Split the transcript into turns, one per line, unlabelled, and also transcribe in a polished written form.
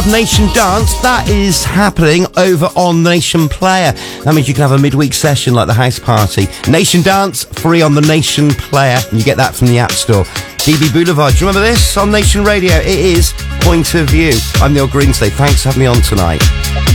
Nation Dance, that is happening over on the Nation Player. That means you can have a midweek session like the house party. Nation Dance, free on the Nation Player, and you get that from the App Store. DB Boulevard, do you remember this on Nation Radio? It is Point of View. I'm Neil Greenslade. Thanks for having me on tonight.